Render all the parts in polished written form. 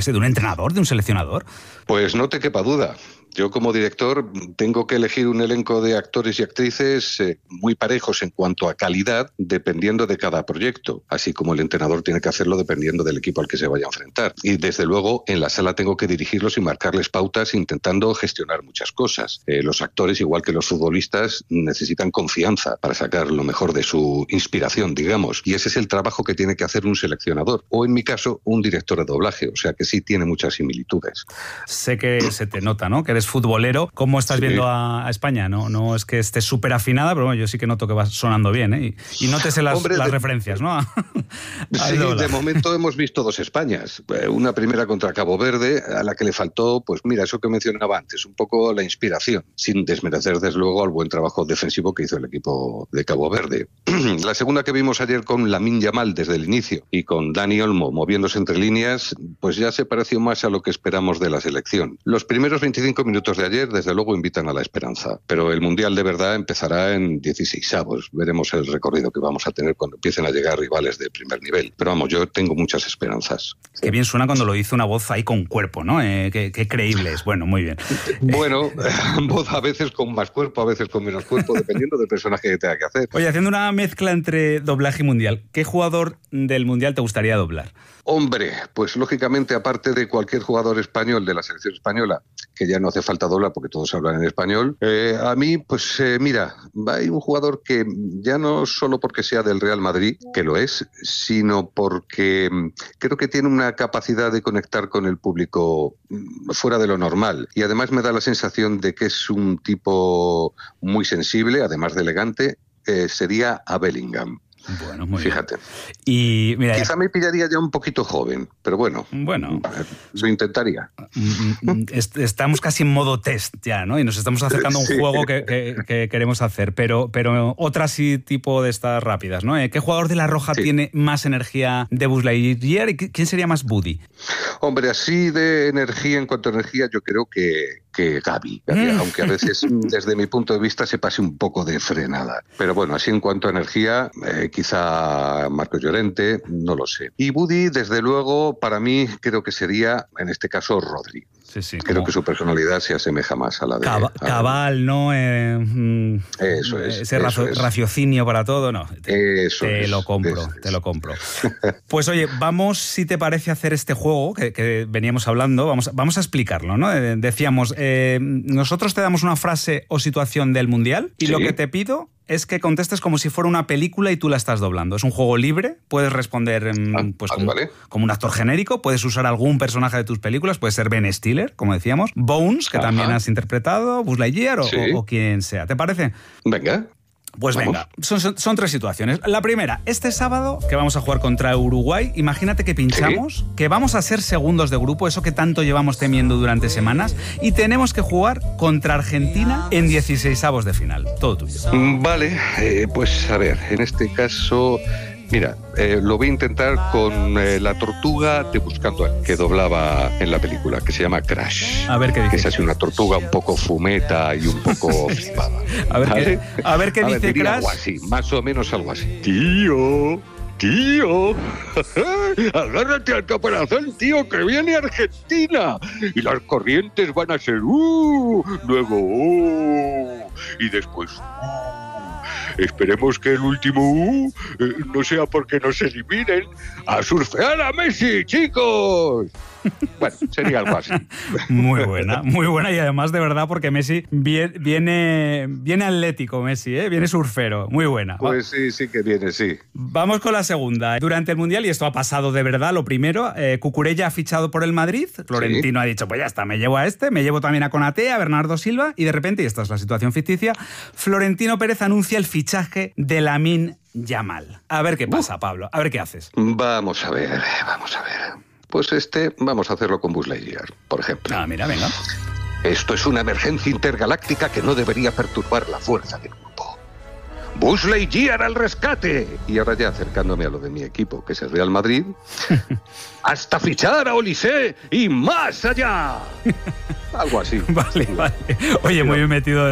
sé, de un entrenador, de un seleccionador? Pues no te quepa duda. Yo como director tengo que elegir un elenco de actores y actrices muy parejos en cuanto a calidad, dependiendo de cada proyecto, así como el entrenador tiene que hacerlo dependiendo del equipo al que se vaya a enfrentar. Y desde luego en la sala tengo que dirigirlos y marcarles pautas intentando gestionar muchas cosas. Los actores, igual que los futbolistas, necesitan confianza para sacar lo mejor de su inspiración, digamos. Y ese es el trabajo que tiene que hacer un seleccionador, o en mi caso, un director de doblaje. O sea que sí tiene muchas similitudes. Sé que se te nota, ¿no?, que eres futbolero. ¿Cómo estás viendo a España? No es que esté súper afinada, pero bueno, yo sí que noto que va sonando bien, ¿eh? Y nótese las referencias, ¿no? Sí, de momento hemos visto 2 Españas. Una primera contra Cabo Verde, a la que le faltó, pues mira, eso que mencionaba antes, un poco la inspiración, sin desmerecer desde luego al buen trabajo defensivo que hizo el equipo de Cabo Verde. La segunda que vimos ayer con Lamine Yamal desde el inicio y con Dani Olmo moviéndose entre líneas, pues ya se pareció más a lo que esperamos de la selección. Los primeros 25 minutos de ayer, desde luego, invitan a la esperanza. Pero el Mundial de verdad empezará en 16avos. Veremos el recorrido que vamos a tener cuando empiecen a llegar rivales de primer nivel. Pero vamos, yo tengo muchas esperanzas. Qué bien suena cuando lo hizo una voz ahí con cuerpo, ¿no? Qué creíble es. Bueno, muy bien. Bueno, voz a veces con más cuerpo, a veces con menos cuerpo, dependiendo del personaje que tenga que hacer. Oye, haciendo una mezcla entre doblaje y mundial, ¿qué jugador del mundial te gustaría doblar? Hombre, pues lógicamente, aparte de cualquier jugador español de la selección española, que ya no hace falta doblar porque todos hablan en español, a mí, pues mira, hay un jugador que ya no solo porque sea del Real Madrid, que lo es, sino porque creo que tiene una capacidad de conectar con el público fuera de lo normal. Y además me da la sensación de que es un tipo muy sensible, además de elegante, sería a Bellingham. Bueno, muy Fíjate. Bien. Y mira, quizá me pillaría ya un poquito joven, pero bueno, lo intentaría. Estamos casi en modo test ya, ¿no? Y nos estamos acercando a un juego que queremos hacer, pero otra sí tipo de estas rápidas, ¿no? ¿Qué jugador de la Roja tiene más energía de Buzz Lightyear y quién sería más Woody? Hombre, así de energía, en cuanto a energía, yo creo que Gaby, aunque a veces desde mi punto de vista se pase un poco de frenada. Pero bueno, así en cuanto a energía, quizá Marco Llorente, no lo sé. Y Woody, desde luego, para mí creo que sería, en este caso, Rodri. Sí, creo que su personalidad se asemeja más a la de... Cabal, ¿no? Eso es. Ese raciocinio para todo, no. Te lo compro. Pues oye, vamos, si te parece, a hacer este juego que veníamos hablando. Vamos a explicarlo, ¿no? Decíamos, nosotros te damos una frase o situación del Mundial y lo que te pido es que contestes como si fuera una película y tú la estás doblando. Es un juego libre, puedes responder como un actor genérico, puedes usar algún personaje de tus películas, puede ser Ben Stiller, como decíamos, Bones, que también has interpretado, Buzz Lightyear o quien sea. ¿Te parece? Venga. Pues venga, son 3 situaciones. La primera, este sábado que vamos a jugar contra Uruguay, imagínate que pinchamos, que vamos a ser segundos de grupo, eso que tanto llevamos temiendo durante semanas, y tenemos que jugar contra Argentina en 16avos de final. Todo tuyo. Vale, pues a ver, en este caso... Mira, lo voy a intentar con la tortuga de Buscando a, que doblaba en la película, que se llama Crash. A ver qué dice. Que es así una tortuga un poco fumeta y un poco flipada. A ver qué dice Crash. Algo así, más o menos algo así. Tío, agárrate al caparazón, tío, que viene Argentina. Y las corrientes van a ser luego y después Esperemos que el último no sea porque nos eliminen. ¡A surfear a Messi, chicos! Bueno, sería algo así. Muy buena y además de verdad porque Messi viene atlético, Messi, ¿eh? Viene surfero, muy buena. Pues sí que viene, sí. Vamos con la segunda. Durante el Mundial, y esto ha pasado de verdad, lo primero, Cucurella ha fichado por el Madrid, Florentino ha dicho, pues ya está, me llevo a me llevo también a Konaté, a Bernardo Silva, y de repente, y esta es la situación ficticia, Florentino Pérez anuncia el fichaje de Lamine Yamal. A ver qué pasa, Pablo, a ver qué haces. Vamos a ver. Pues vamos a hacerlo con Buzz Lightyear, por ejemplo. Ah, mira, venga. Esto es una emergencia intergaláctica que no debería perturbar la fuerza del grupo. ¡Buzz Lightyear al rescate! Y ahora ya acercándome a lo de mi equipo, que es el Real Madrid, ¡hasta fichar a Olise y más allá! Algo así. Vale. Oye, muy bien metido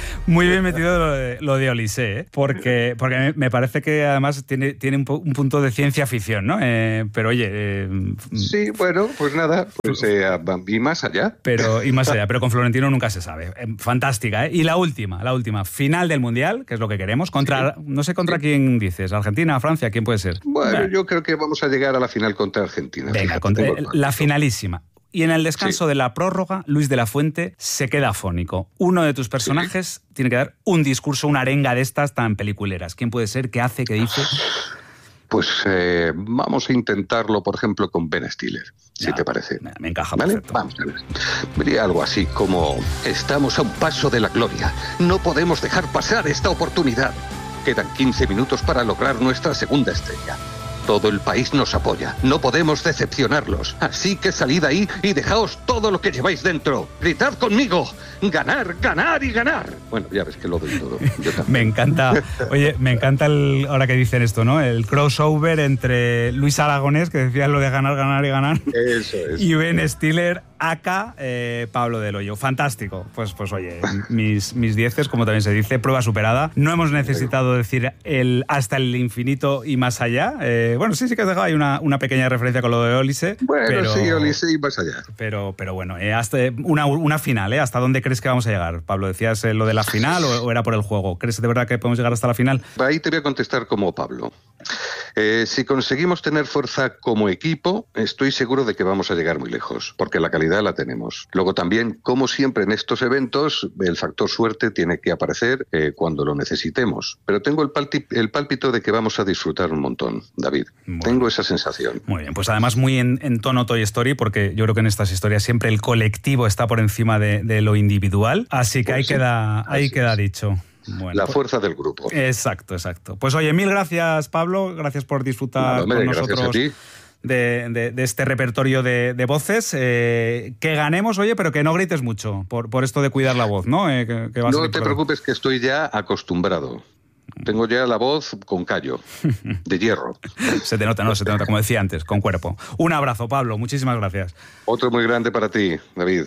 lo de Olise, ¿eh? Porque me parece que además tiene un punto de ciencia ficción, ¿no? Pero oye... sí, bueno, pues nada, pues, y más allá. Pero con Florentino nunca se sabe. Fantástica, ¿eh? Y la última, final del Mundial, que es lo que queremos, no sé contra quién dices, Argentina, Francia, ¿quién puede ser? Bueno, yo creo que vamos a llegar a la final contra Argentina. Venga, la finalísima. Y en el descanso de la prórroga, Luis de la Fuente se queda afónico. Uno de tus personajes tiene que dar un discurso, una arenga de estas tan peliculeras. ¿Quién puede ser? ¿Qué hace? ¿Qué dice? Pues vamos a intentarlo, por ejemplo, con Ben Stiller, si te parece. Me encaja, ¿vale? Perfecto. Vamos a ver. Diría algo así como: estamos a un paso de la gloria. No podemos dejar pasar esta oportunidad. Quedan 15 minutos para lograr nuestra segunda estrella. Todo el país nos apoya. No podemos decepcionarlos. Así que salid ahí y dejaos todo lo que lleváis dentro. Gritad conmigo. Ganar, ganar y ganar. Bueno, ya ves que lo doy todo. Me encanta. Oye, me encanta ahora que dicen esto, ¿no? El crossover entre Luis Aragonés, que decía lo de ganar, ganar y ganar. Eso es. Y Ben Stiller, aka Pablo del Hoyo. Fantástico. Pues oye, mis dieces, como también se dice, prueba superada. No hemos necesitado decir hasta el infinito y más allá. Bueno, sí que has dejado ahí una pequeña referencia con lo de Olise. Bueno, pero, sí, Olise y más allá. Pero bueno, hasta una final, ¿eh? ¿Hasta dónde crees que vamos a llegar? Pablo, ¿decías lo de la final o era por el juego? ¿Crees de verdad que podemos llegar hasta la final? Ahí te voy a contestar como Pablo. Si conseguimos tener fuerza como equipo, estoy seguro de que vamos a llegar muy lejos, porque la calidad la tenemos. Luego también, como siempre en estos eventos, el factor suerte tiene que aparecer cuando lo necesitemos. Pero tengo el pálpito de que vamos a disfrutar un montón, David. Bueno, tengo esa sensación. Muy bien, pues además muy en tono Toy Story, porque yo creo que en estas historias siempre el colectivo está por encima de lo individual, así que pues ahí queda dicho. Bueno, la fuerza del grupo. Exacto. Pues oye, mil gracias, Pablo, gracias por disfrutar con nosotros de este repertorio de voces. Que ganemos, oye, pero que no grites mucho por esto de cuidar la voz, ¿no? No te preocupes, que estoy ya acostumbrado. Tengo ya la voz con callo, de hierro. Se te nota, como decía antes, con cuerpo. Un abrazo, Pablo, muchísimas gracias. Otro muy grande para ti, David.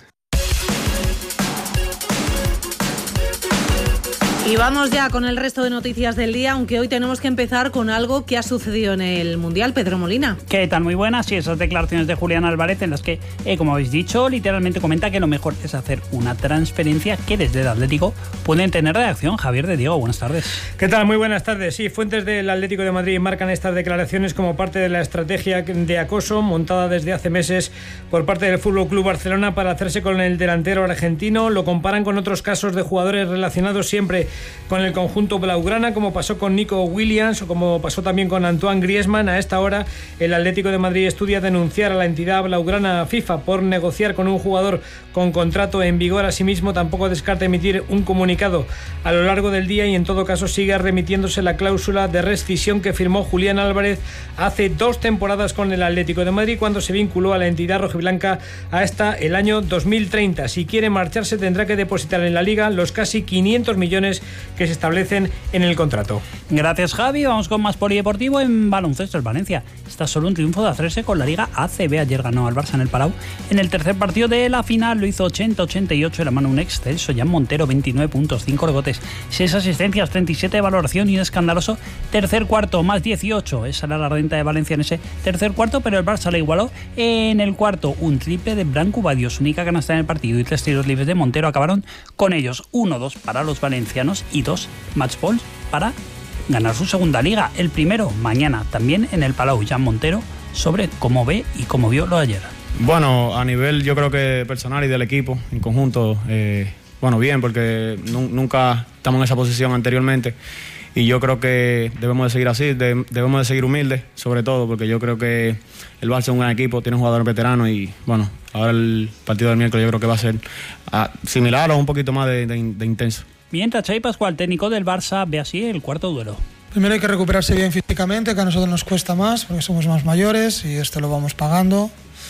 Y vamos ya con el resto de noticias del día, aunque hoy tenemos que empezar con algo que ha sucedido en el Mundial. Pedro Molina. ¿Qué tal? Muy buenas. Sí, esas declaraciones de Julián Álvarez en las que, como habéis dicho, literalmente comenta que lo mejor es hacer una transferencia que desde el Atlético pueden tener reacción. Javier de Diego, buenas tardes. ¿Qué tal? Muy buenas tardes. Sí, fuentes del Atlético de Madrid marcan estas declaraciones como parte de la estrategia de acoso montada desde hace meses por parte del FC Barcelona para hacerse con el delantero argentino. Lo comparan con otros casos de jugadores relacionados siempre con el conjunto blaugrana, como pasó con Nico Williams o como pasó también con Antoine Griezmann. A esta hora el Atlético de Madrid estudia denunciar a la entidad blaugrana FIFA por negociar con un jugador con contrato en vigor. Asimismo, tampoco descarta emitir un comunicado a lo largo del día y en todo caso sigue remitiéndose la cláusula de rescisión que firmó Julián Álvarez hace 2 temporadas con el Atlético de Madrid, cuando se vinculó a la entidad rojiblanca hasta el año 2030. Si quiere marcharse tendrá que depositar en la Liga los casi 500 millones que se establecen en el contrato. Gracias, Javi. Vamos con más polideportivo. En baloncesto, el Valencia está solo un triunfo de hacerse con la Liga ACB. Ayer ganó al Barça en el Palau en el tercer partido de la final. Lo hizo 80-88 de la mano un excelso Jan Montero, 29 puntos, 5 rebotes, 6 asistencias, 37 de valoración y un escandaloso tercer cuarto, más 18. Esa era la renta de Valencia en ese tercer cuarto, pero el Barça le igualó en el cuarto. Un triple de Branco Badio, su única canasta en el partido, y 3 tiros libres de Montero acabaron con ellos. 1-2 para los valencianos y 2 match balls para ganar su segunda liga. El primero mañana también en el Palau. Jan Montero sobre cómo ve y cómo vio lo de ayer. Bueno, a nivel yo creo que personal y del equipo en conjunto, bueno, bien, porque nunca estamos en esa posición anteriormente y yo creo que debemos de seguir así, debemos de seguir humildes, sobre todo porque yo creo que el Barça es un gran equipo, tiene jugadores veteranos y bueno, ahora el partido del miércoles yo creo que va a ser similar o un poquito más de intenso. Mientras Xavi Pascual, técnico del Barça, ve así el cuarto duelo. Primero hay que recuperarse bien físicamente, que a nosotros nos cuesta más porque somos más mayores y esto lo vamos pagando,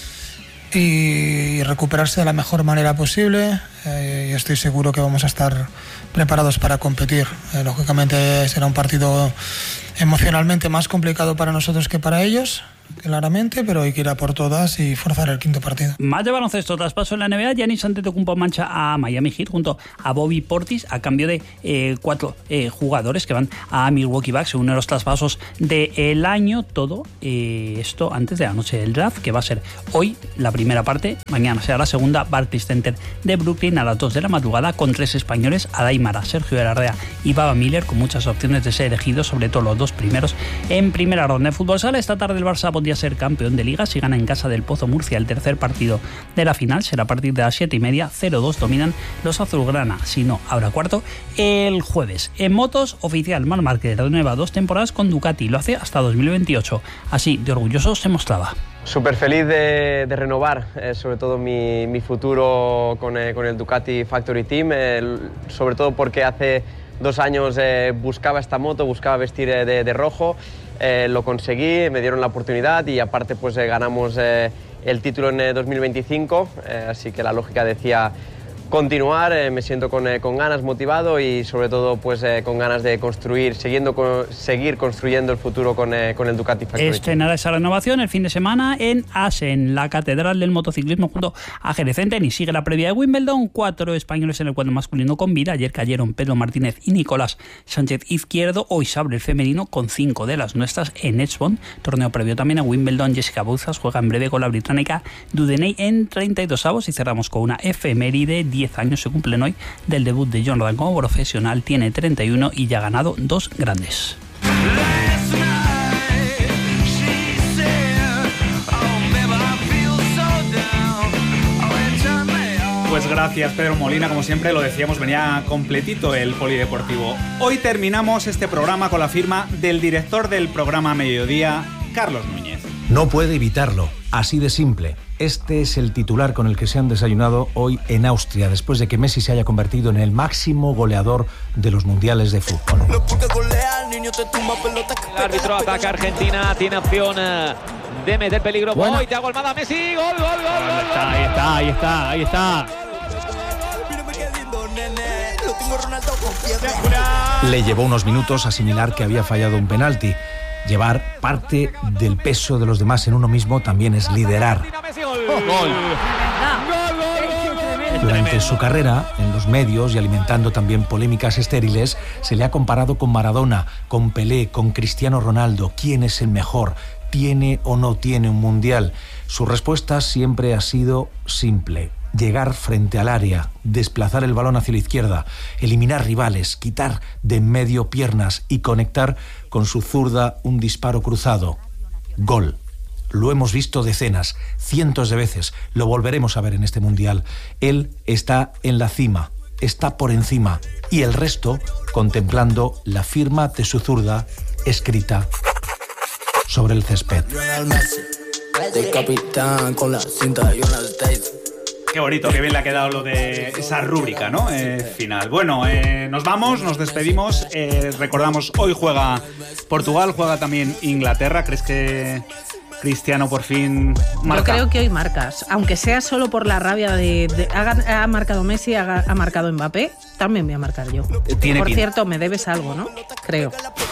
y recuperarse de la mejor manera posible, y estoy seguro que vamos a estar preparados para competir. Lógicamente será un partido emocionalmente más complicado para nosotros que para ellos, claramente, pero hay que ir a por todas y forzar el quinto partido. Más de baloncesto, traspaso en la NBA. Giannis Antetokounmpo mancha a Miami Heat junto a Bobby Portis a cambio de 4 jugadores que van a Milwaukee Bucks, uno de los traspasos del año. Todo esto antes de la noche del draft, que va a ser hoy la primera parte, mañana será la segunda. Barclays Center de Brooklyn a las 2 de la madrugada con 3 españoles, Adaimara, Sergio Larrea y Baba Miller, con muchas opciones de ser elegidos, sobre todo los 2 primeros en primera ronda. En fútbol sala, esta tarde el Barça podría ser campeón de Liga si gana en casa del Pozo Murcia el tercer partido de la final. Será a partir de las 7:30, 0-2 dominan los azulgrana. Si no, habrá cuarto el jueves. En motos, oficial, Marc Márquez renueva 2 temporadas con Ducati, lo hace hasta 2028. Así de orgulloso se mostraba. Súper feliz de renovar, sobre todo mi futuro con el Ducati Factory Team, sobre todo porque hace 2 años buscaba esta moto, buscaba vestir de rojo. Lo conseguí, me dieron la oportunidad y aparte pues ganamos el título en 2025, así que la lógica decía continuar. Me siento con ganas, motivado y sobre todo pues con ganas de seguir construyendo el futuro con el Ducati Factory. Estrenará esa renovación el fin de semana en Assen, la catedral del motociclismo, junto a Jerez Centeno. Y sigue la previa de Wimbledon. 4 españoles en el cuadro masculino con vida. Ayer cayeron Pedro Martínez y Nicolás Sánchez Izquierdo. Hoy se abre el femenino con 5 de las nuestras en Edgevon, torneo previo también a Wimbledon. Jessica Bouzas juega en breve con la británica Dudeney en 32avos. Y cerramos con una efeméride. 10 años se cumplen hoy del debut de Jordan como profesional. Tiene 31 y ya ha ganado 2 grandes. Pues gracias, Pedro Molina. Como siempre lo decíamos, venía completito el polideportivo. Hoy terminamos este programa con la firma del director del programa Mediodía, Carlos Núñez. No puede evitarlo, así de simple. Este es el titular con el que se han desayunado hoy en Austria, después de que Messi se haya convertido en el máximo goleador de los mundiales de fútbol. El árbitro ataca a Argentina, tiene opción de meter peligro. Bueno. Hoy te ha golmada Messi, gol. Ahí está. Le llevó unos minutos asimilar que había fallado un penalti. Llevar parte del peso de los demás en uno mismo también es liderar. Durante su carrera, en los medios y alimentando también polémicas estériles, se le ha comparado con Maradona, con Pelé, con Cristiano Ronaldo. ¿Quién es el mejor? ¿Tiene o no tiene un mundial? Su respuesta siempre ha sido simple: llegar frente al área, desplazar el balón hacia la izquierda, eliminar rivales, quitar de en medio piernas y conectar con su zurda un disparo cruzado. Gol. Lo hemos visto decenas, cientos de veces, lo volveremos a ver en este mundial. Él está en la cima, está por encima, y el resto contemplando la firma de su zurda escrita sobre el césped. De capitán con la cinta y una States. Qué bonito, qué bien le ha quedado lo de esa rúbrica, ¿no? Final. Bueno, nos vamos, nos despedimos. Recordamos, hoy juega Portugal, juega también Inglaterra. ¿Crees que Cristiano por fin marca? Yo creo que hoy marcas, aunque sea solo por la rabia ha marcado Messi, ha marcado Mbappé, también voy a marcar yo. Por cierto, me debes algo, ¿no? Creo.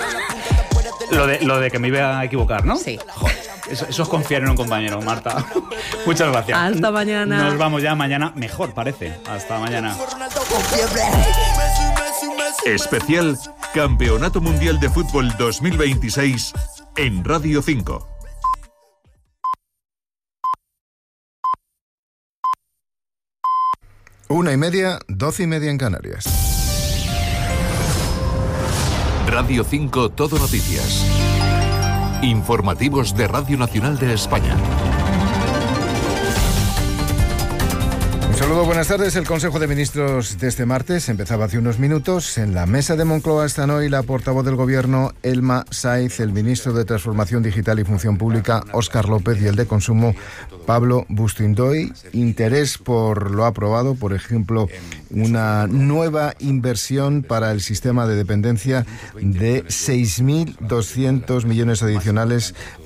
Lo de que me iba a equivocar, ¿no? Sí. Joder, eso es confiar en un compañero, Marta. Muchas gracias. Hasta mañana. Nos vamos ya mañana, mejor parece. Hasta mañana. Especial Campeonato Mundial de Fútbol 2026 en Radio 5. Una y media, 12:30 en Canarias. Radio 5 Todo Noticias. Informativos de Radio Nacional de España. Un saludo, buenas tardes. El Consejo de Ministros de este martes empezaba hace unos minutos. En la mesa de Moncloa están hoy la portavoz del Gobierno, Elma Saiz, el ministro de Transformación Digital y Función Pública, Óscar López, y el de Consumo, Pablo Bustindoy. Interés por lo aprobado, por ejemplo, una nueva inversión para el sistema de dependencia de 6.200 millones adicionales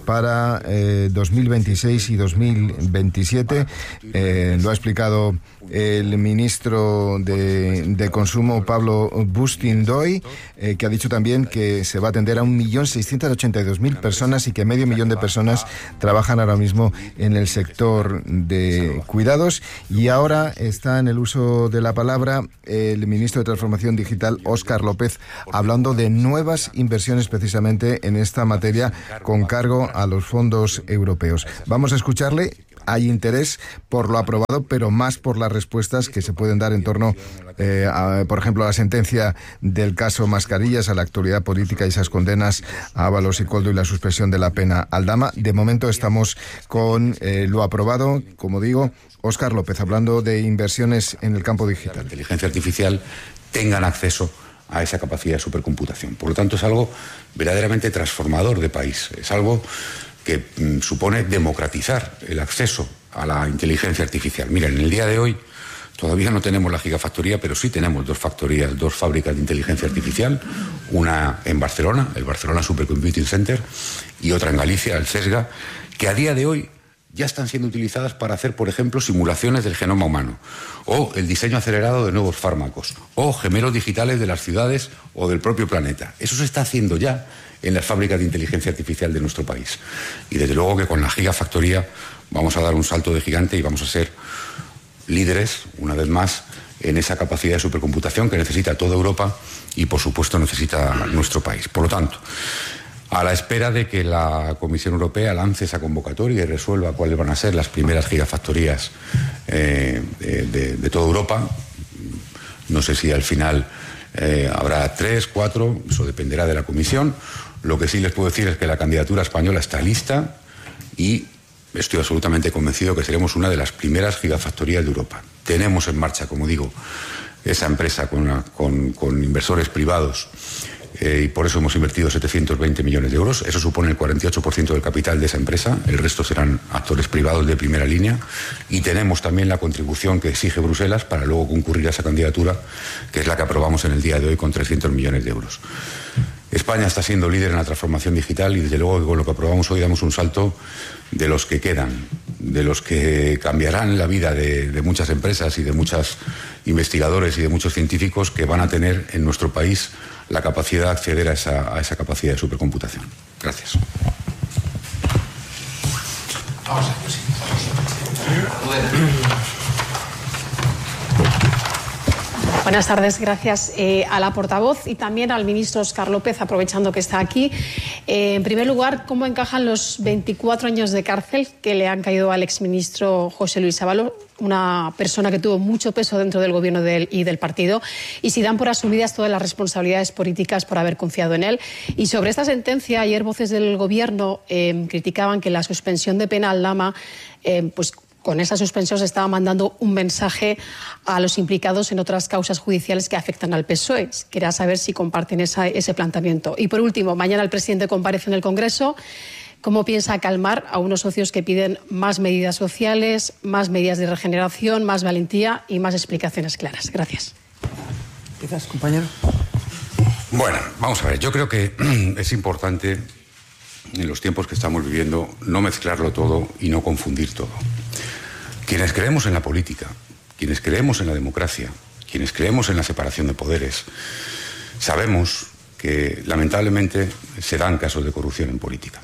para 2026 y 2027. Lo ha explicado el ministro de Consumo, Pablo Bustindoy, que ha dicho también que se va a atender a 1.682.000 personas y que 500.000 de personas trabajan ahora mismo en el sector de cuidados. Y ahora está en el uso de la palabra el ministro de Transformación Digital, Óscar López, hablando de nuevas inversiones precisamente en esta materia con cargo a los fondos europeos. Vamos a escucharle. Hay interés por lo aprobado, pero más por las respuestas que se pueden dar en torno, por ejemplo, a la sentencia del caso Mascarillas, a la actualidad política y esas condenas a Ábalos y Koldo y la suspensión de la pena Aldama. De momento estamos con lo aprobado, como digo. Óscar López, hablando de inversiones en el campo digital. La inteligencia artificial tengan acceso a esa capacidad de supercomputación. Por lo tanto, es algo verdaderamente transformador de país. Es algo que supone democratizar el acceso a la inteligencia artificial. Miren, en el día de hoy todavía no tenemos la gigafactoría, pero sí tenemos 2 factorías, 2 fábricas de inteligencia artificial, una en Barcelona, el Barcelona Supercomputing Center, y otra en Galicia, el CESGA, que a día de hoy ya están siendo utilizadas para hacer, por ejemplo, simulaciones del genoma humano, o el diseño acelerado de nuevos fármacos, o gemelos digitales de las ciudades o del propio planeta. Eso se está haciendo ya en las fábricas de inteligencia artificial de nuestro país. Y desde luego que con la gigafactoría vamos a dar un salto de gigante y vamos a ser líderes, una vez más, en esa capacidad de supercomputación que necesita toda Europa y, por supuesto, necesita nuestro país. Por lo tanto, a la espera de que la Comisión Europea lance esa convocatoria y resuelva cuáles van a ser las primeras gigafactorías de toda Europa, no sé si al final habrá 3, 4, eso dependerá de la Comisión. Lo que sí les puedo decir es que la candidatura española está lista y estoy absolutamente convencido que seremos una de las primeras gigafactorías de Europa. Tenemos en marcha, como digo, esa empresa con inversores privados y por eso hemos invertido 720 millones de euros. Eso supone el 48% del capital de esa empresa. El resto serán actores privados de primera línea. Y tenemos también la contribución que exige Bruselas para luego concurrir a esa candidatura, que es la que aprobamos en el día de hoy con 300 millones de euros. España está siendo líder en la transformación digital y desde luego que con lo que aprobamos hoy damos un salto de los que quedan, de los que cambiarán la vida de muchas empresas y de muchos investigadores y de muchos científicos que van a tener en nuestro país la capacidad de acceder a esa capacidad de supercomputación. Gracias. Buenas tardes, gracias a la portavoz y también al ministro Óscar López, aprovechando que está aquí. En primer lugar, ¿cómo encajan los 24 años de cárcel que le han caído al exministro José Luis Ábalos, una persona que tuvo mucho peso dentro del gobierno y del partido, y si dan por asumidas todas las responsabilidades políticas por haber confiado en él? Y sobre esta sentencia, ayer voces del gobierno criticaban que la suspensión de pena Aldama, pues con esa suspensión se estaba mandando un mensaje a los implicados en otras causas judiciales que afectan al PSOE. Quería saber si comparten ese planteamiento. Y por último, mañana el presidente comparece en el Congreso. ¿Cómo piensa calmar a unos socios que piden más medidas sociales, más medidas de regeneración, más valentía y más explicaciones claras? Gracias. ¿Empiezas, compañero? Bueno, vamos a ver. Yo creo que es importante, en los tiempos que estamos viviendo, no mezclarlo todo y no confundir todo. Quienes creemos en la política, quienes creemos en la democracia, quienes creemos en la separación de poderes, sabemos que lamentablemente se dan casos de corrupción en política.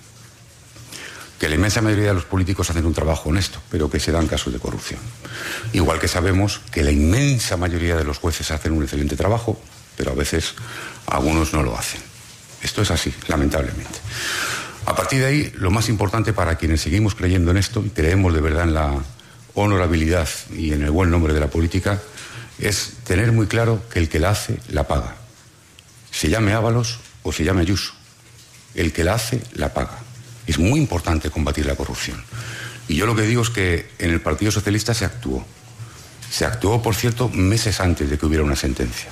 Que la inmensa mayoría de los políticos hacen un trabajo honesto, pero que se dan casos de corrupción. Igual que sabemos que la inmensa mayoría de los jueces hacen un excelente trabajo, pero a veces algunos no lo hacen. Esto es así, lamentablemente. A partir de ahí, lo más importante para quienes seguimos creyendo en esto y creemos de verdad en la honorabilidad y en el buen nombre de la política, es tener muy claro que el que la hace, la paga. Se llame Ábalos o se llame Ayuso. El que la hace, la paga. Es muy importante combatir la corrupción. Y yo lo que digo es que en el Partido Socialista se actuó. Se actuó, por cierto, meses antes de que hubiera una sentencia.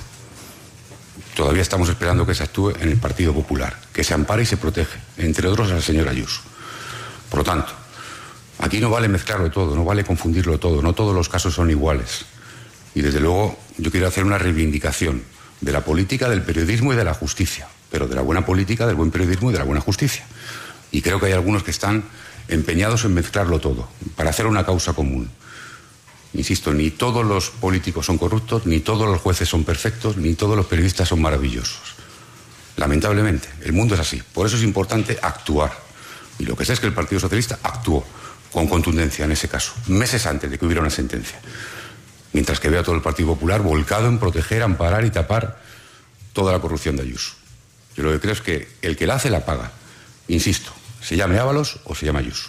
Todavía estamos esperando que se actúe en el Partido Popular, que se ampare y se protege, entre otros a la señora Ayuso. Por lo tanto, aquí no vale mezclarlo todo, no vale confundirlo todo, no todos los casos son iguales. Y desde luego yo quiero hacer una reivindicación de la política, del periodismo y de la justicia, pero de la buena política, del buen periodismo y de la buena justicia. Y creo que hay algunos que están empeñados en mezclarlo todo, para hacer una causa común. Insisto, ni todos los políticos son corruptos, ni todos los jueces son perfectos, ni todos los periodistas son maravillosos. Lamentablemente, el mundo es así. Por eso es importante actuar. Y lo que sé es que el Partido Socialista actuó con contundencia en ese caso, meses antes de que hubiera una sentencia. Mientras que veo a todo el Partido Popular volcado en proteger, amparar y tapar toda la corrupción de Ayuso. Yo lo que creo es que el que la hace la paga. Insisto, se llame Ábalos o se llame Ayuso.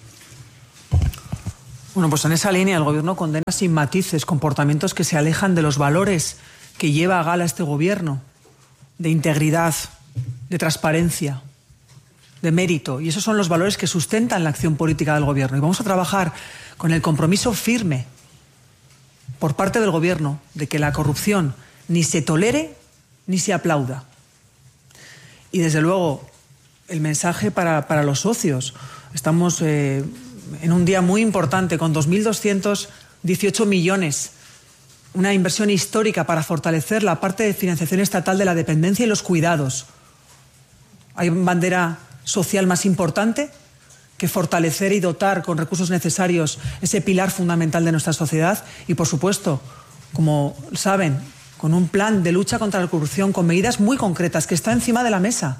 Bueno, pues en esa línea el Gobierno condena sin matices comportamientos que se alejan de los valores que lleva a gala este Gobierno, de integridad, de transparencia, de mérito. Y esos son los valores que sustentan la acción política del Gobierno. Y vamos a trabajar con el compromiso firme por parte del Gobierno de que la corrupción ni se tolere ni se aplauda. Y desde luego, el mensaje para los socios. Estamos en un día muy importante con 2.218 millones. Una inversión histórica para fortalecer la parte de financiación estatal de la dependencia y los cuidados. ¿Hay bandera social más importante que fortalecer y dotar con recursos necesarios ese pilar fundamental de nuestra sociedad? Y, por supuesto, como saben, con un plan de lucha contra la corrupción, con medidas muy concretas que está encima de la mesa.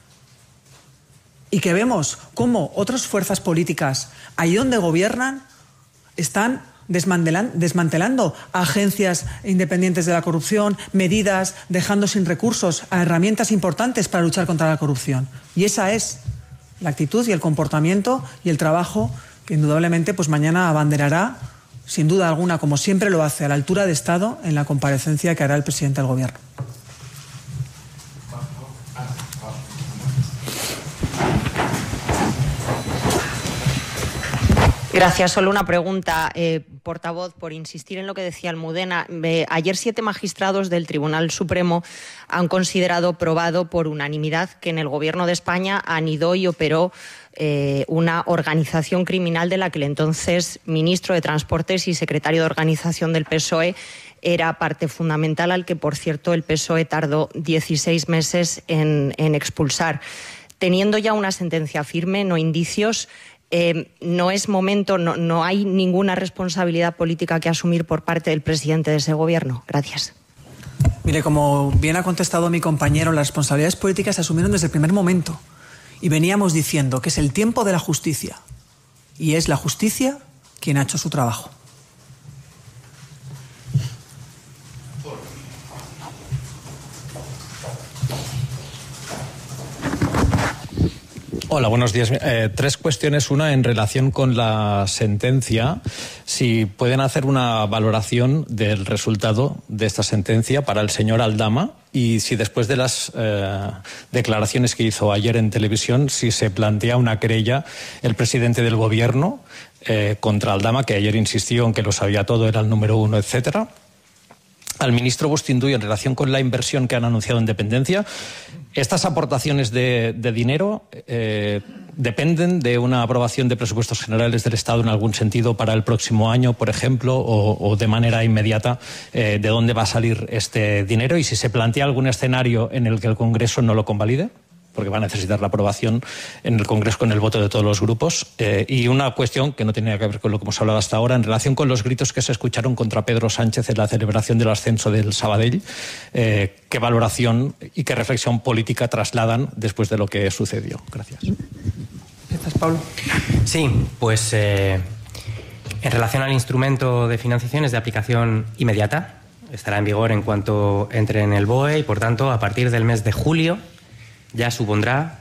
Y que vemos cómo otras fuerzas políticas, ahí donde gobiernan, están desmantelando agencias independientes de la corrupción, medidas, dejando sin recursos a herramientas importantes para luchar contra la corrupción. Y esa es la actitud y el comportamiento y el trabajo que indudablemente pues mañana abanderará, sin duda alguna, como siempre lo hace, a la altura de Estado en la comparecencia que hará el presidente del Gobierno. Gracias. Solo una pregunta, portavoz, por insistir en lo que decía Almudena. Ayer 7 magistrados del Tribunal Supremo han considerado probado por unanimidad que en el Gobierno de España anidó y operó una organización criminal de la que el entonces ministro de Transportes y secretario de Organización del PSOE era parte fundamental, al que, por cierto, el PSOE tardó 16 meses en expulsar. Teniendo ya una sentencia firme, no indicios, no es momento, no hay ninguna responsabilidad política que asumir por parte del presidente de ese Gobierno. Gracias. Mire, como bien ha contestado mi compañero, las responsabilidades políticas se asumieron desde el primer momento. Y veníamos diciendo que es el tiempo de la justicia. Y es la justicia quien ha hecho su trabajo. Hola, buenos días. 3 cuestiones. Una, en relación con la sentencia, si pueden hacer una valoración del resultado de esta sentencia para el señor Aldama, y si después de las declaraciones que hizo ayer en televisión, si se plantea una querella el presidente del Gobierno contra Aldama, que ayer insistió en que lo sabía todo, era el número 1, etcétera. Al ministro Bustinduy, en relación con la inversión que han anunciado en dependencia, ¿estas aportaciones de dinero dependen de una aprobación de presupuestos generales del Estado en algún sentido para el próximo año, por ejemplo, o de manera inmediata, de dónde va a salir este dinero? Y si se plantea algún escenario en el que el Congreso no lo convalide, porque va a necesitar la aprobación en el Congreso con el voto de todos los grupos. Y una cuestión que no tiene que ver con lo que hemos hablado hasta ahora, en relación con los gritos que se escucharon contra Pedro Sánchez en la celebración del ascenso del Sabadell. ¿Qué valoración y qué reflexión política trasladan después de lo que sucedió? Gracias. Gracias, Pablo. Sí, pues en relación al instrumento de financiación, es de aplicación inmediata. Estará en vigor en cuanto entre en el BOE y, por tanto, a partir del mes de julio ya supondrá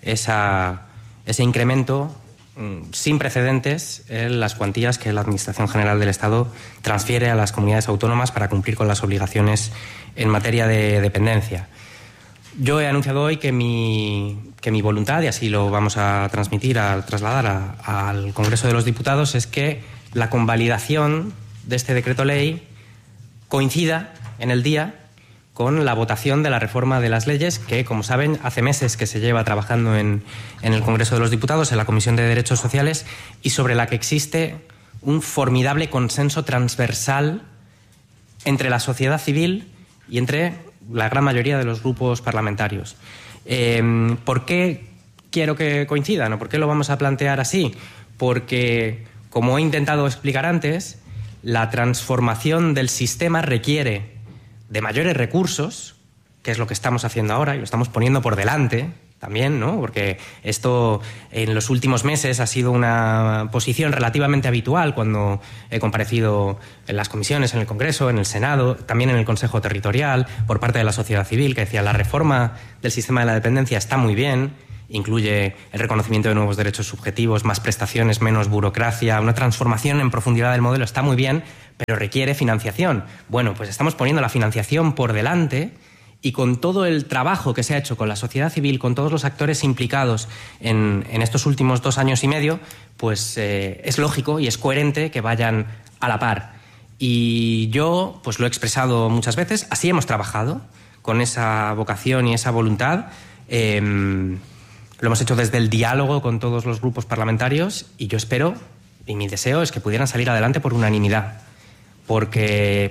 ese incremento sin precedentes en las cuantías que la Administración General del Estado transfiere a las comunidades autónomas para cumplir con las obligaciones en materia de dependencia. Yo he anunciado hoy que mi voluntad, y así lo vamos a trasladar al Congreso de los Diputados, es que la convalidación de este decreto ley coincida en el día con la votación de la reforma de las leyes que, como saben, hace meses que se lleva trabajando en el Congreso de los Diputados, en la Comisión de Derechos Sociales, y sobre la que existe un formidable consenso transversal entre la sociedad civil y entre la gran mayoría de los grupos parlamentarios. ¿Por qué quiero que coincidan o por qué lo vamos a plantear así? Porque, como he intentado explicar antes, la transformación del sistema requiere de mayores recursos, que es lo que estamos haciendo ahora y lo estamos poniendo por delante también, ¿no? Porque esto en los últimos meses ha sido una posición relativamente habitual cuando he comparecido en las comisiones, en el Congreso, en el Senado, también en el Consejo Territorial, por parte de la sociedad civil, que decía la reforma del sistema de la dependencia está muy bien, incluye el reconocimiento de nuevos derechos subjetivos, más prestaciones, menos burocracia, una transformación en profundidad del modelo está muy bien, pero requiere financiación. Bueno, pues estamos poniendo la financiación por delante. Y con todo el trabajo que se ha hecho con la sociedad civil, con todos los actores implicados en estos últimos 2 años y medio, pues es lógico y es coherente que vayan a la par. Y yo pues lo he expresado muchas veces, así hemos trabajado, con esa vocación y esa voluntad. Lo hemos hecho desde el diálogo con todos los grupos parlamentarios y yo espero, y mi deseo es que pudieran salir adelante por unanimidad. Porque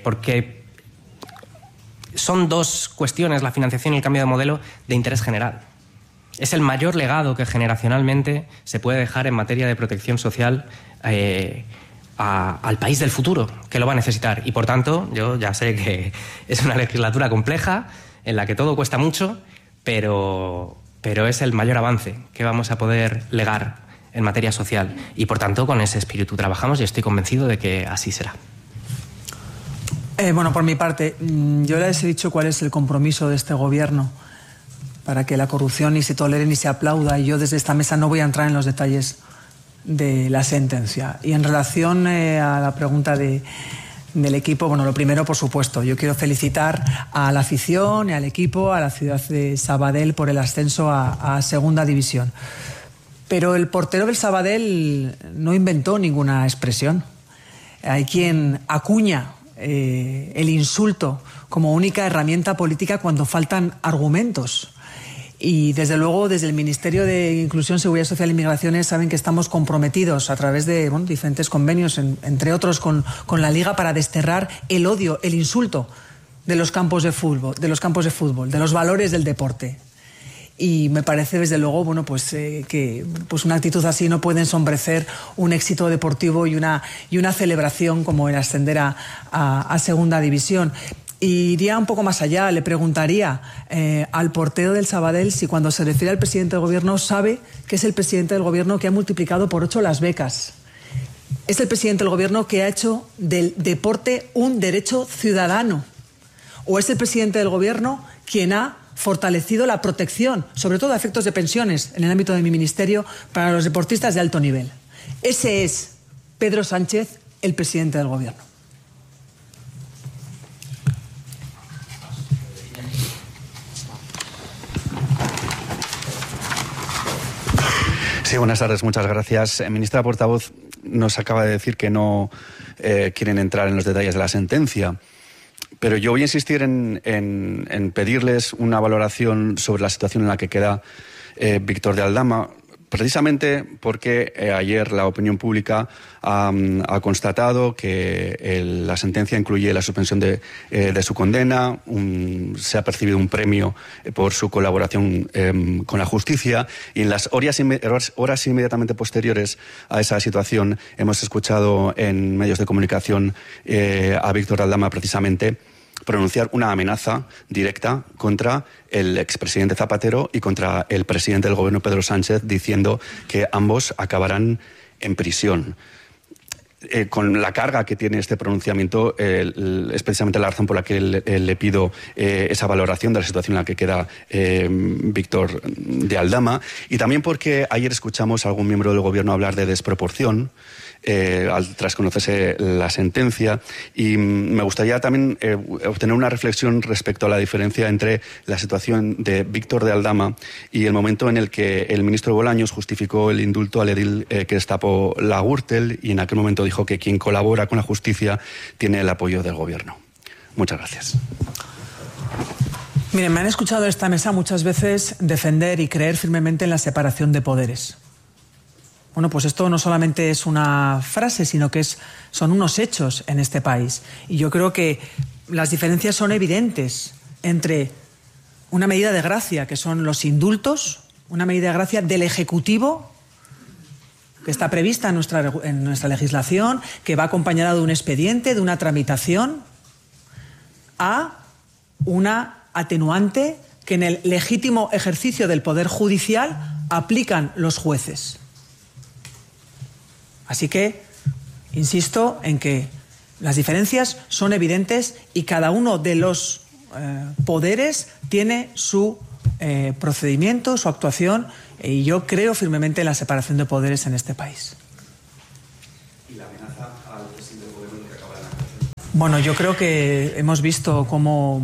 son 2 cuestiones, la financiación y el cambio de modelo, de interés general. Es el mayor legado que generacionalmente se puede dejar en materia de protección social al país del futuro, que lo va a necesitar. Y, por tanto, yo ya sé que es una legislatura compleja, en la que todo cuesta mucho, pero es el mayor avance que vamos a poder legar en materia social. Y, por tanto, con ese espíritu trabajamos y estoy convencido de que así será. Bueno, por mi parte, yo les he dicho cuál es el compromiso de este gobierno para que la corrupción ni se tolere ni se aplauda, y yo desde esta mesa no voy a entrar en los detalles de la sentencia. Y en relación a la pregunta del equipo, bueno, lo primero, por supuesto, yo quiero felicitar a la afición y al equipo, a la ciudad de Sabadell por el ascenso a Segunda División. Pero el portero del Sabadell no inventó ninguna expresión. Hay quien acuña el insulto como única herramienta política cuando faltan argumentos. Y desde luego, desde el Ministerio de Inclusión, Seguridad Social e Migraciones saben que estamos comprometidos a través de diferentes convenios, entre otros con la Liga, para desterrar el odio, el insulto de los campos de fútbol, de los valores del deporte. Y me parece, desde luego, que una actitud así no puede ensombrecer un éxito deportivo y una celebración como el ascender a Segunda División. Y iría un poco más allá, le preguntaría al portero del Sabadell si, cuando se refiere al presidente del gobierno, sabe que es el presidente del gobierno que ha multiplicado por 8 las becas. Es el presidente del gobierno que ha hecho del deporte un derecho ciudadano. O es el presidente del gobierno quien ha fortalecido la protección, sobre todo a efectos de pensiones, en el ámbito de mi ministerio, para los deportistas de alto nivel. Ese es Pedro Sánchez, el presidente del gobierno. Sí, buenas tardes, muchas gracias. Ministra portavoz, nos acaba de decir que no quieren entrar en los detalles de la sentencia. Pero yo voy a insistir en pedirles una valoración sobre la situación en la que queda Víctor de Aldama, precisamente porque ayer la opinión pública ha constatado que la sentencia incluye la suspensión de su condena, se ha percibido un premio por su colaboración con la justicia, y en las horas inmediatamente posteriores a esa situación hemos escuchado en medios de comunicación a Víctor de Aldama precisamente pronunciar una amenaza directa contra el expresidente Zapatero y contra el presidente del gobierno, Pedro Sánchez, diciendo que ambos acabarán en prisión. Con la carga que tiene este pronunciamiento, es precisamente la razón por la que le pido esa valoración de la situación en la que queda Víctor de Aldama, y también porque ayer escuchamos a algún miembro del gobierno hablar de desproporción tras conocerse la sentencia, y me gustaría también obtener una reflexión respecto a la diferencia entre la situación de Víctor de Aldama y el momento en el que el ministro Bolaños justificó el indulto al edil que destapó la Gürtel, y en aquel momento dijo que quien colabora con la justicia tiene el apoyo del gobierno. Muchas gracias. Miren, me han escuchado en esta mesa muchas veces defender y creer firmemente en la separación de poderes. Bueno, pues esto no solamente es una frase, sino que son unos hechos en este país. Y yo creo que las diferencias son evidentes entre una medida de gracia, que son los indultos, una medida de gracia del Ejecutivo que está prevista en nuestra legislación, que va acompañada de un expediente, de una tramitación, a una atenuante que en el legítimo ejercicio del Poder Judicial aplican los jueces. Así que insisto en que las diferencias son evidentes y cada uno de los poderes tiene su procedimiento, su actuación, y yo creo firmemente en la separación de poderes en este país. ¿Y la amenaza al presidente del gobierno que acaba de nacer? Bueno, yo creo que hemos visto cómo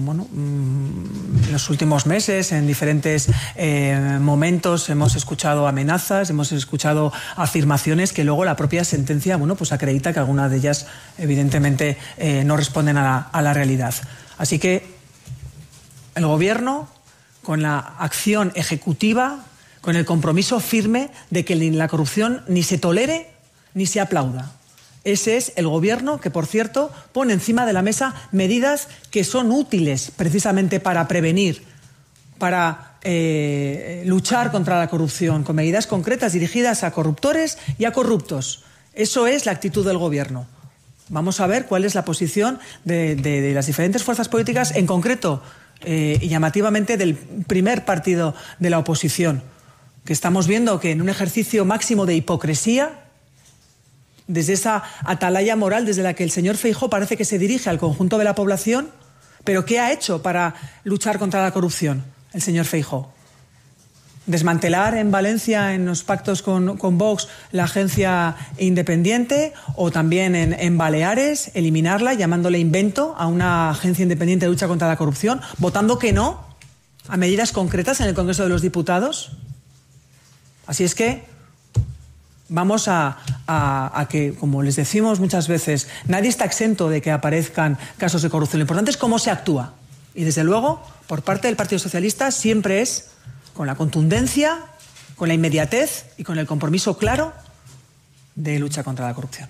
en los últimos meses, en diferentes momentos, hemos escuchado amenazas, hemos escuchado afirmaciones que luego la propia sentencia pues acredita que algunas de ellas evidentemente no responden a la realidad. Así que el Gobierno, con la acción ejecutiva, con el compromiso firme de que la corrupción ni se tolere ni se aplauda. Ese es el Gobierno que, por cierto, pone encima de la mesa medidas que son útiles precisamente para prevenir, para luchar contra la corrupción, con medidas concretas dirigidas a corruptores y a corruptos. Eso es la actitud del Gobierno. Vamos a ver cuál es la posición de las diferentes fuerzas políticas, en concreto y llamativamente del primer partido de la oposición, que estamos viendo que en un ejercicio máximo de hipocresía, desde esa atalaya moral desde la que el señor Feijóo parece que se dirige al conjunto de la población, pero ¿qué ha hecho para luchar contra la corrupción el señor Feijóo? ¿Desmantelar en Valencia, en los pactos con Vox, la agencia independiente? ¿O también en Baleares, eliminarla, llamándole invento a una agencia independiente de lucha contra la corrupción, votando que no a medidas concretas en el Congreso de los Diputados? Así es que vamos a que, como les decimos muchas veces, nadie está exento de que aparezcan casos de corrupción. Lo importante es cómo se actúa. Y desde luego, por parte del Partido Socialista, siempre es con la contundencia, con la inmediatez y con el compromiso claro de lucha contra la corrupción.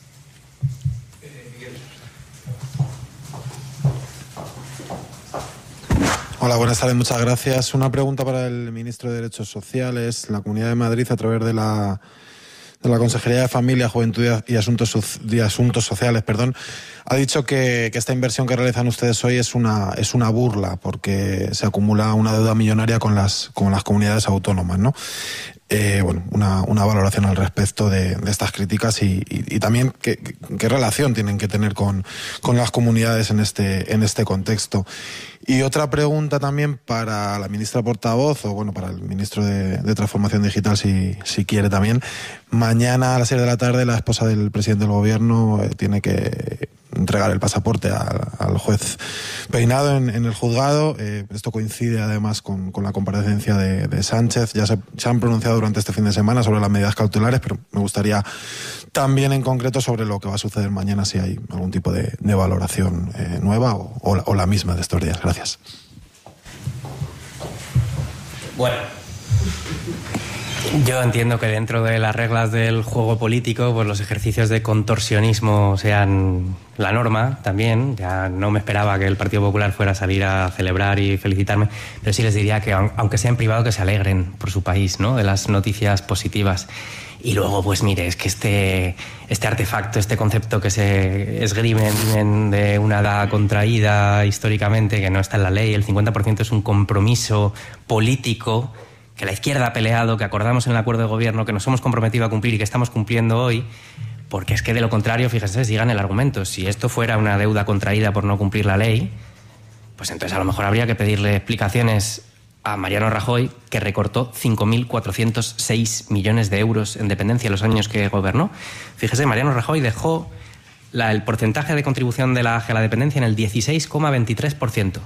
Hola, buenas tardes, muchas gracias. Una pregunta para el ministro de Derechos Sociales. La Comunidad de Madrid, a través de la Consejería de Familia, Juventud y Asuntos Sociales, ha dicho que esta inversión que realizan ustedes hoy es una burla, porque se acumula una deuda millonaria con las comunidades autónomas, ¿no? Una valoración al respecto de estas críticas y también qué relación tienen que tener con las comunidades en este contexto. Y otra pregunta también para la ministra portavoz, para el ministro de Transformación Digital, si quiere también. Mañana a las 6 de la tarde la esposa del presidente del gobierno tiene que entregar el pasaporte al juez Peinado en el juzgado. Esto coincide además con la comparecencia de Sánchez. Ya se han pronunciado durante este fin de semana sobre las medidas cautelares, pero me gustaría también en concreto sobre lo que va a suceder mañana, si hay algún tipo de valoración nueva o la misma de estos días. Gracias. Bueno, yo entiendo que dentro de las reglas del juego político, pues los ejercicios de contorsionismo sean la norma también. Ya no me esperaba que el Partido Popular fuera a salir a celebrar y felicitarme, pero sí les diría que, aunque sea en privado, que se alegren por su país, ¿no?, de las noticias positivas. Y luego, pues mire, es que este artefacto, este concepto que se esgrimen de una edad contraída históricamente, que no está en la ley, el 50% es un compromiso político que la izquierda ha peleado, que acordamos en el acuerdo de gobierno, que nos hemos comprometido a cumplir y que estamos cumpliendo hoy, porque es que de lo contrario, fíjense, sigan el argumento. Si esto fuera una deuda contraída por no cumplir la ley, pues entonces a lo mejor habría que pedirle explicaciones a Mariano Rajoy, que recortó 5.406 millones de euros en dependencia en los años que gobernó. Fíjese, Mariano Rajoy dejó el porcentaje de contribución de la AGE a la dependencia en el 16,23%.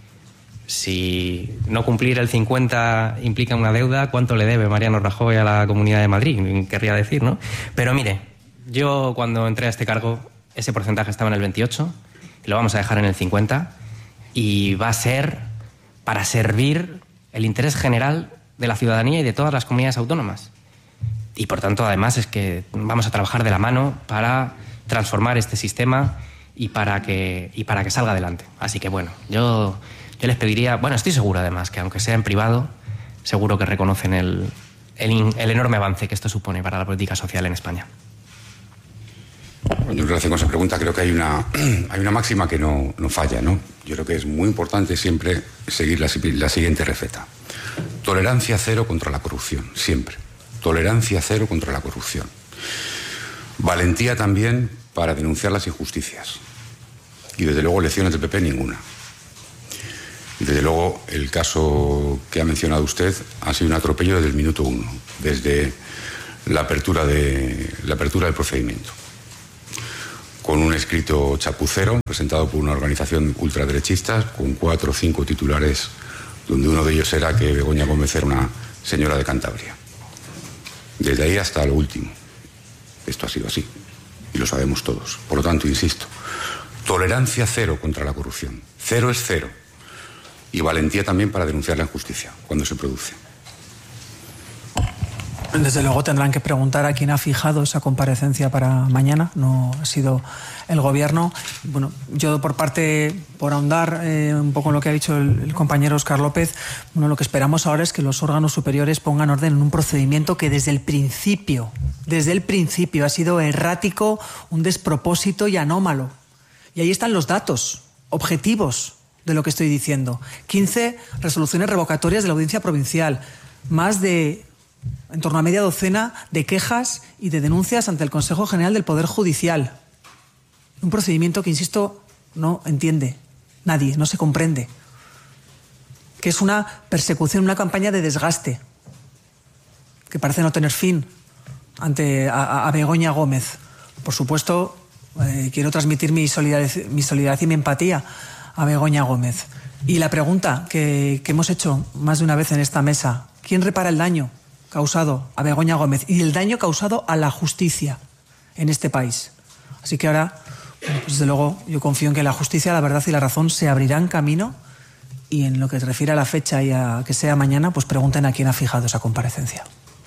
Si no cumplir el 50 implica una deuda, ¿cuánto le debe Mariano Rajoy a la Comunidad de Madrid? Querría decir, ¿no? Pero mire, yo cuando entré a este cargo, ese porcentaje estaba en el 28, y lo vamos a dejar en el 50, y va a ser para servir el interés general de la ciudadanía y de todas las comunidades autónomas. Y por tanto, además, es que vamos a trabajar de la mano para transformar este sistema y para que salga adelante. Así que bueno, yo les pediría, estoy seguro además que aunque sea en privado, seguro que reconocen el enorme avance que esto supone para la política social en España. Bueno, en relación con esa pregunta, creo que hay una máxima que no falla, ¿no? Yo creo que es muy importante siempre seguir la siguiente receta. Tolerancia cero contra la corrupción, siempre. Tolerancia cero contra la corrupción. Valentía también para denunciar las injusticias. Y desde luego lecciones del PP ninguna. Y desde luego el caso que ha mencionado usted ha sido un atropello desde el minuto 1, desde la apertura del procedimiento. Con un escrito chapucero presentado por una organización ultraderechista con 4 o 5 titulares, donde uno de ellos era que Begoña Gómez era una señora de Cantabria. Desde ahí hasta lo último. Esto ha sido así. Y lo sabemos todos. Por lo tanto, insisto, tolerancia cero contra la corrupción. Cero es cero. Y valentía también para denunciar la injusticia cuando se produce. Desde luego tendrán que preguntar a quién ha fijado esa comparecencia para mañana. No ha sido el Gobierno. Bueno, yo por ahondar un poco en lo que ha dicho el compañero Óscar López, bueno, lo que esperamos ahora es que los órganos superiores pongan orden en un procedimiento que desde el principio ha sido errático, un despropósito y anómalo. Y ahí están los datos objetivos de lo que estoy diciendo. 15 resoluciones revocatorias de la Audiencia Provincial, más de en torno a media docena de quejas y de denuncias ante el Consejo General del Poder Judicial. Un procedimiento que, insisto, no entiende nadie, no se comprende. Que es una persecución, una campaña de desgaste, que parece no tener fin ante a Begoña Gómez. Por supuesto, quiero transmitir mi solidaridad y mi empatía a Begoña Gómez. Y la pregunta que hemos hecho más de una vez en esta mesa: ¿quién repara el daño causado a Begoña Gómez y el daño causado a la justicia en este país? Así que ahora, pues desde luego, yo confío en que la justicia, la verdad y la razón se abrirán camino, y en lo que se refiere a la fecha y a que sea mañana, pues pregunten a quién ha fijado esa comparecencia.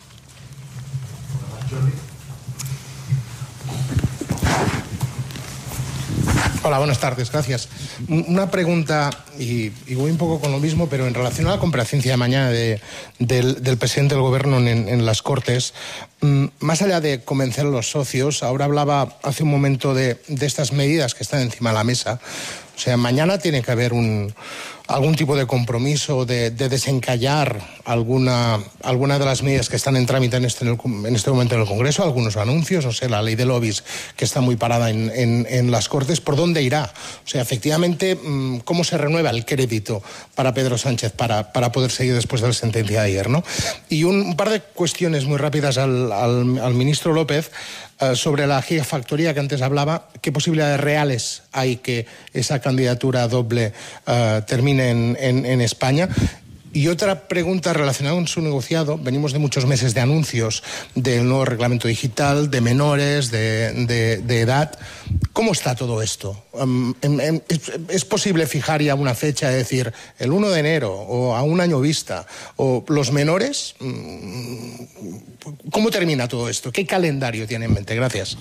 Hola, buenas tardes, gracias. Una pregunta, y voy un poco con lo mismo, pero en relación a la comparecencia de mañana del presidente del Gobierno en las Cortes, más allá de convencer a los socios, ahora hablaba hace un momento de estas medidas que están encima de la mesa. O sea, mañana tiene que haber algún tipo de compromiso de desencallar alguna de las medidas que están en trámite en este momento en el Congreso, algunos anuncios, o sea, la ley de lobbies que está muy parada en las Cortes. ¿Por dónde irá? O sea, efectivamente, ¿cómo se renueva el crédito para Pedro Sánchez para poder seguir después de la sentencia de ayer, ¿no? Y un par de cuestiones muy rápidas al ministro López. Sobre la gigafactoría que antes hablaba, ¿qué posibilidades reales hay que esa candidatura doble termine en España? Y otra pregunta relacionada con su negociado. Venimos de muchos meses de anuncios del nuevo reglamento digital, de menores, de edad. ¿Cómo está todo esto? ¿Es posible fijar ya una fecha, es decir, el 1 de enero o a un año vista? ¿O los menores? ¿Cómo termina todo esto? ¿Qué calendario tiene en mente? Gracias.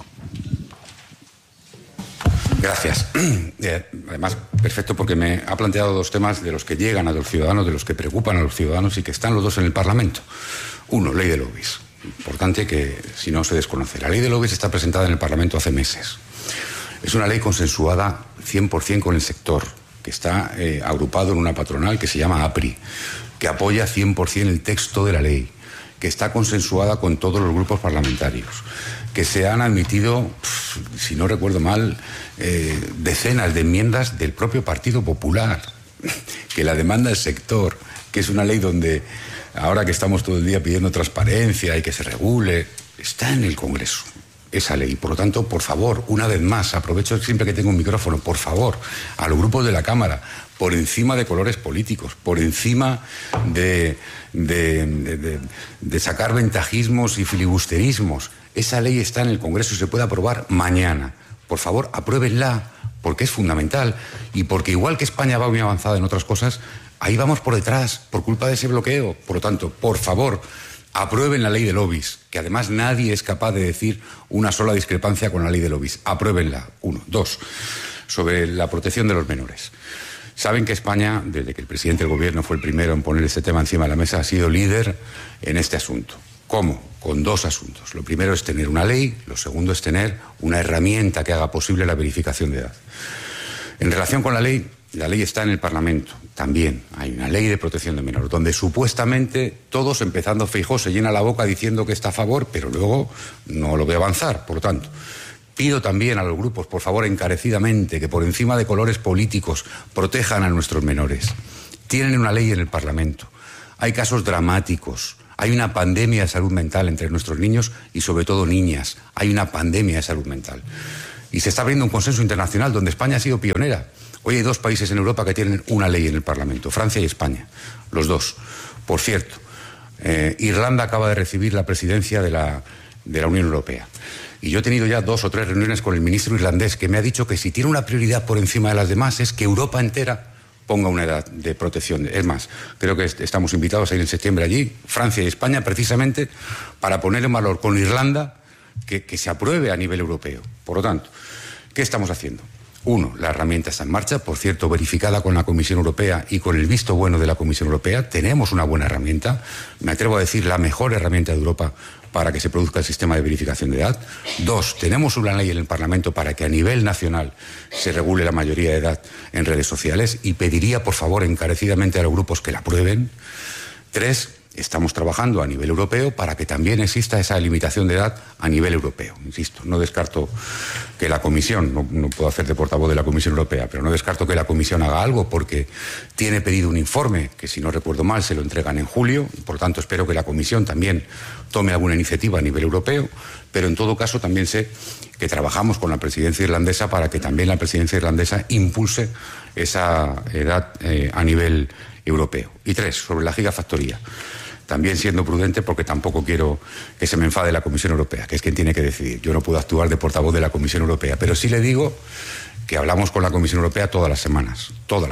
Gracias. Además, perfecto, porque me ha planteado dos temas de los que llegan a los ciudadanos, de los que preocupan a los ciudadanos y que están los dos en el Parlamento. Uno, ley de lobbies. Importante que, si no, se desconoce. La ley de lobbies está presentada en el Parlamento hace meses. Es una ley consensuada 100% con el sector, que está agrupado en una patronal que se llama APRI, que apoya 100% el texto de la ley, que está consensuada con todos los grupos parlamentarios, que se han admitido, si no recuerdo mal, decenas de enmiendas del propio Partido Popular, que la demanda el sector, que es una ley donde, ahora que estamos todo el día pidiendo transparencia y que se regule, está en el Congreso esa ley. Por lo tanto, por favor, una vez más, aprovecho siempre que tengo un micrófono, por favor, a los grupos de la Cámara, por encima de colores políticos, por encima de sacar ventajismos y filibusterismos. Esa ley está en el Congreso y se puede aprobar mañana. Por favor, apruébenla, porque es fundamental y porque, igual que España va muy avanzada en otras cosas, ahí vamos por detrás, por culpa de ese bloqueo. Por lo tanto, por favor, aprueben la ley de lobbies, que además nadie es capaz de decir una sola discrepancia con la ley de lobbies. Apruébenla, uno. Dos, sobre la protección de los menores. Saben que España, desde que el presidente del gobierno fue el primero en poner este tema encima de la mesa, ha sido líder en este asunto. ¿Cómo? Con dos asuntos. Lo primero es tener una ley, lo segundo es tener una herramienta que haga posible la verificación de edad. En relación con la ley está en el Parlamento. También hay una ley de protección de menores, donde supuestamente todos, empezando Feijóo, se llena la boca diciendo que está a favor, pero luego no lo ve avanzar. Por lo tanto, pido también a los grupos, por favor, encarecidamente, que por encima de colores políticos protejan a nuestros menores. Tienen una ley en el Parlamento. Hay casos dramáticos. Hay una pandemia de salud mental entre nuestros niños y sobre todo niñas. Hay una pandemia de salud mental. Y se está abriendo un consenso internacional donde España ha sido pionera. Hoy hay 2 países en Europa que tienen una ley en el Parlamento, Francia y España, los 2. Por cierto, Irlanda acaba de recibir la presidencia de la Unión Europea. Y yo he tenido ya 2 o 3 reuniones con el ministro irlandés que me ha dicho que si tiene una prioridad por encima de las demás es que Europa entera ponga una edad de protección. Es más, creo que estamos invitados a ir en septiembre allí, Francia y España, precisamente para poner en valor con Irlanda que se apruebe a nivel europeo. Por lo tanto, ¿qué estamos haciendo? 1, la herramienta está en marcha, por cierto, verificada con la Comisión Europea y con el visto bueno de la Comisión Europea. Tenemos una buena herramienta, me atrevo a decir la mejor herramienta de Europa para que se produzca el sistema de verificación de edad. 2, tenemos una ley en el Parlamento para que a nivel nacional se regule la mayoría de edad en redes sociales y pediría, por favor, encarecidamente a los grupos que la aprueben. 3, estamos trabajando a nivel europeo para que también exista esa limitación de edad a nivel europeo. Insisto, no descarto que la Comisión, no puedo hacer de portavoz de la Comisión Europea, pero no descarto que la Comisión haga algo porque tiene pedido un informe que, si no recuerdo mal, se lo entregan en julio. Por lo tanto, espero que la Comisión también tome alguna iniciativa a nivel europeo, pero en todo caso también sé que trabajamos con la presidencia irlandesa para que también la presidencia irlandesa impulse esa edad a nivel europeo. Y 3, sobre la gigafactoría. También siendo prudente porque tampoco quiero que se me enfade la Comisión Europea, que es quien tiene que decidir. Yo no puedo actuar de portavoz de la Comisión Europea, pero sí le digo que hablamos con la Comisión Europea todas las semanas.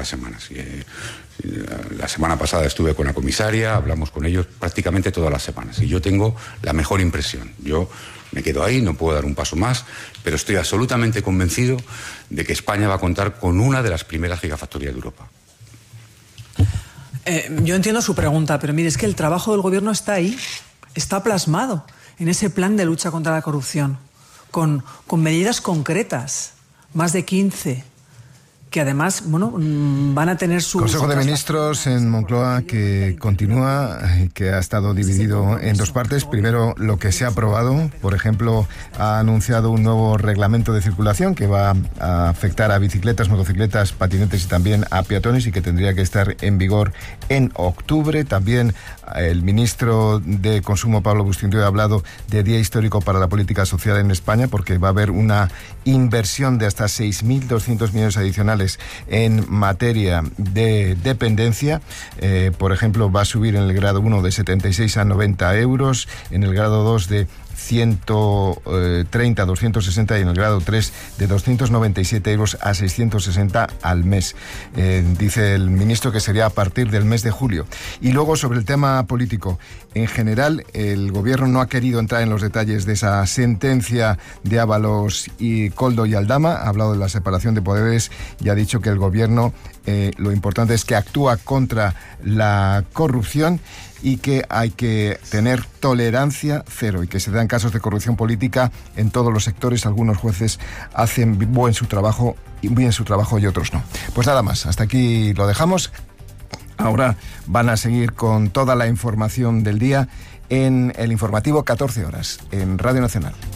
La semana pasada estuve con la comisaria, hablamos con ellos prácticamente todas las semanas y yo tengo la mejor impresión. Yo me quedo ahí, no puedo dar un paso más, pero estoy absolutamente convencido de que España va a contar con una de las primeras gigafactorías de Europa. Yo entiendo su pregunta, pero mire, es que el trabajo del gobierno está ahí, está plasmado en ese plan de lucha contra la corrupción, con medidas concretas, más de 15, que además, van a tener su... Consejo de Ministros en Moncloa que continúa, que ha estado dividido en 2 partes. Primero, lo que se ha aprobado. Por ejemplo, ha anunciado un nuevo reglamento de circulación que va a afectar a bicicletas, motocicletas, patinetes y también a peatones y que tendría que estar en vigor en octubre. También el ministro de Consumo, Pablo Bustinduy, ha hablado de Día Histórico para la Política Social en España porque va a haber una inversión de hasta 6.200 millones adicionales en materia de dependencia. Por ejemplo, va a subir en el grado 1 de 76 a 90 euros, en el grado 2 de 130 a 260 y en el grado 3 de 297 euros a 660 al mes. Dice el ministro que sería a partir del mes de julio. Y luego, sobre el tema político, en general el gobierno no ha querido entrar en los detalles de esa sentencia de Ábalos y Koldo y Aldama. Ha hablado de la separación de poderes y ha dicho que el gobierno lo importante es que actúa contra la corrupción y que hay que tener tolerancia cero y que se dan casos de corrupción política en todos los sectores. Algunos jueces hacen bien su trabajo y otros no. Pues nada más, hasta aquí lo dejamos. Ahora van a seguir con toda la información del día en el informativo 14 horas en Radio Nacional.